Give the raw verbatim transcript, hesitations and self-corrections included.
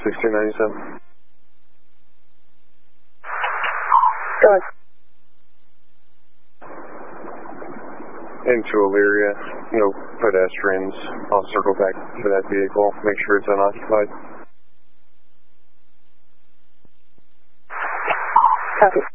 sixteen ninety-seven. Go ahead. Into Elyria, no pedestrians. I'll circle back to that vehicle, make sure it's unoccupied. Copy.